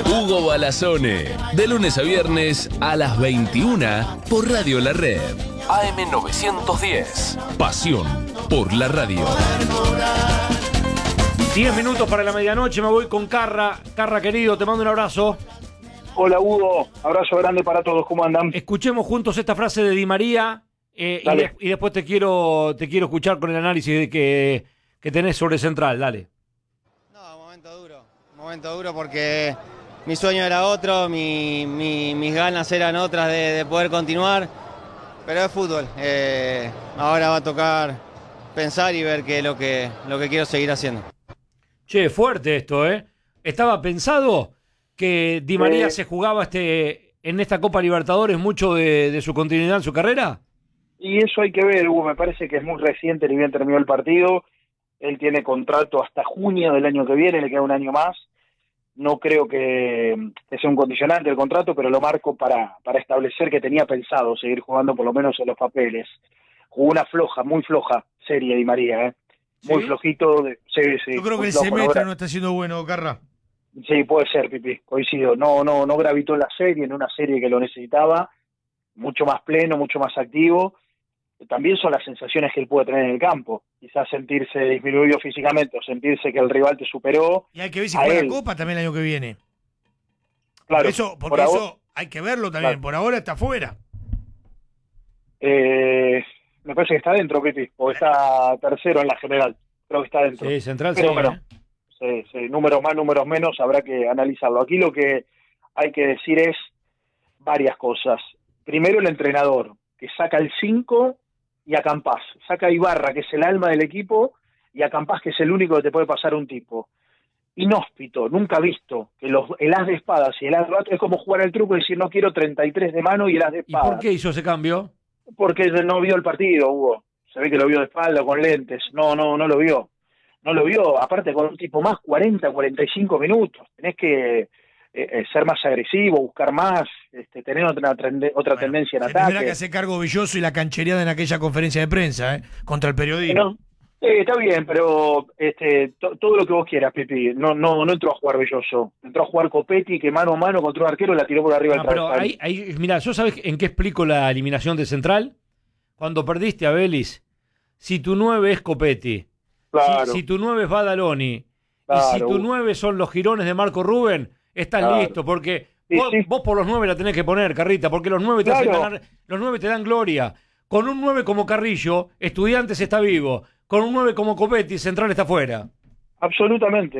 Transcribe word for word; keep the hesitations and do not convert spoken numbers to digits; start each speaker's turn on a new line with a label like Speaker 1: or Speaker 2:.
Speaker 1: Hugo Balazone, de lunes a viernes a las veintiuna por Radio La Red. A M novecientos diez. Pasión por la radio.
Speaker 2: Diez minutos para la medianoche, me voy con Carra. Carra, querido, te mando un abrazo.
Speaker 3: Hola, Hugo. Abrazo grande para todos. ¿Cómo andan?
Speaker 2: Escuchemos juntos esta frase de Di María eh, y, de, y después te quiero te quiero escuchar con el análisis de que, que tenés sobre Central. Dale.
Speaker 4: No, un momento duro. Un momento duro porque mi sueño era otro, mi, mi, mis ganas eran otras de, de poder continuar. Pero es fútbol. Eh, ahora va a tocar pensar y ver qué es lo que, lo que quiero seguir haciendo.
Speaker 2: Che, fuerte esto, ¿eh? ¿Estaba pensado que Di María
Speaker 3: eh,
Speaker 2: se jugaba este en esta Copa Libertadores mucho de, de su continuidad en su carrera?
Speaker 3: Y eso hay que ver, Hugo. Me parece que es muy reciente, ni bien terminó el partido. Él tiene contrato hasta junio del año que viene, le queda un año más. No creo que, que sea un condicionante el contrato, pero lo marco para, para establecer que tenía pensado seguir jugando por lo menos en los papeles. Jugó una floja, muy floja serie Di María, ¿eh? Muy
Speaker 5: ¿Sí?
Speaker 3: flojito. De, sí, sí,
Speaker 5: Yo creo que el
Speaker 3: flojo,
Speaker 5: semestre
Speaker 3: no,
Speaker 5: no está siendo bueno, Carra.
Speaker 3: Sí, puede ser, Pipi, coincido. No, no, no gravitó en la serie, en una serie que lo necesitaba, mucho más pleno, mucho más activo. También son las sensaciones que él puede tener en el campo. Quizás sentirse disminuido físicamente o sentirse que el rival te superó.
Speaker 5: Y hay que ver si
Speaker 3: a
Speaker 5: juega
Speaker 3: él.
Speaker 5: la Copa también el año que viene.
Speaker 3: Claro,
Speaker 5: Por eso, porque
Speaker 3: por
Speaker 5: eso
Speaker 3: ahora-
Speaker 5: hay que verlo también.
Speaker 3: Claro.
Speaker 5: Por ahora está fuera.
Speaker 3: Eh, me parece que está dentro, Pipi, porque está tercero en la general. Creo que está dentro.
Speaker 2: Sí, Central
Speaker 3: Pero
Speaker 2: sí,
Speaker 3: bueno,
Speaker 2: ¿eh?
Speaker 3: sí, sí, números más, números menos, habrá que analizarlo. Aquí lo que hay que decir es varias cosas. Primero, el entrenador, que saca el cinco y a Campás. Saca a Ibarra, que es el alma del equipo, y a Campás, que es el único que te puede pasar un tipo. Inhóspito, nunca visto, que los, el as de espadas y el as de bato es como jugar al truco y decir no quiero treinta y tres de mano y el as de
Speaker 2: ¿Y
Speaker 3: espadas.
Speaker 2: por qué hizo ese cambio?
Speaker 3: Porque no vio el partido, Hugo. Se ve que lo vio de espalda, con lentes. No, no, no lo vio. No lo vio, aparte con un tipo más, cuarenta, cuarenta y cinco minutos. Tenés que eh, eh, ser más agresivo, buscar más, este, tener otra, trende, otra
Speaker 5: Bueno,
Speaker 3: tendencia en
Speaker 5: se tendrá
Speaker 3: ataque.
Speaker 5: que hacer cargo Villoso y la canchereada en aquella conferencia de prensa, ¿eh? Contra el periodismo.
Speaker 3: No, eh, está bien, pero este, to, todo lo que vos quieras, Pipi. No, no, no entró a jugar Belloso. Entró a jugar Copetti, que mano a mano contra un arquero la tiró por arriba
Speaker 2: No,
Speaker 3: del
Speaker 2: pero
Speaker 3: travesaño.
Speaker 2: ahí, ahí, mira, ¿yo sabes en qué explico la eliminación de Central? Cuando perdiste a Vélez, si tu nueve es Copetti,
Speaker 3: Claro,
Speaker 2: si, si tu nueve es Badaloni,
Speaker 3: claro.
Speaker 2: y si tu nueve son los girones de Marco Rubén, estás
Speaker 3: Claro.
Speaker 2: listo, porque
Speaker 3: Sí,
Speaker 2: vos,
Speaker 3: sí.
Speaker 2: vos por los nueve la tenés que poner, Carrita, porque los nueve te
Speaker 3: Claro.
Speaker 2: hacen ganar, los nueve te dan gloria. Con un nueve como Carrillo, Estudiantes está vivo. Con un nueve como Copetti, Central está fuera.
Speaker 3: Absolutamente.